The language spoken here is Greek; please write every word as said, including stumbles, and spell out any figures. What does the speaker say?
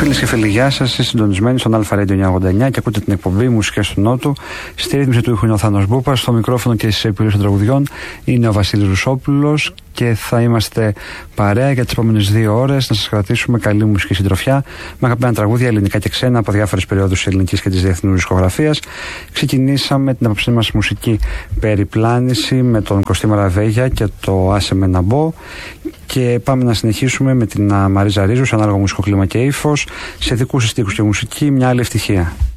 Φίλες και φίλοι, γεια σας. Είστε συντονισμένοι στον Αλφα Radio εννιακόσια ογδόντα εννιά και ακούτε την εκπομπή Μουσικές του Νότου. Στη ρύθμιση του ήχου είναι ο Θάνος Μπούπας. Στο μικρόφωνο και στις επιλογές των τραγουδιών είναι ο Βασίλης Ρουσόπουλος. Και θα είμαστε παρέα για τις επόμενες δύο ώρες να σας κρατήσουμε καλή μουσική συντροφιά με αγαπημένα τραγούδια ελληνικά και ξένα από διάφορες περιόδους της ελληνικής και της διεθνούς δισκογραφίας. Ξεκινήσαμε την απόψινή μας μουσική περιπλάνηση με τον Κωστή Μαραβέγια και το Άσε με να μπω. Και πάμε να συνεχίσουμε με την Μαρίζα Ρίζου σε ανάλογο μουσικό κλίμα και ύφος, σε δικούς στίχους και μουσική, μια άλλη ευτυχία.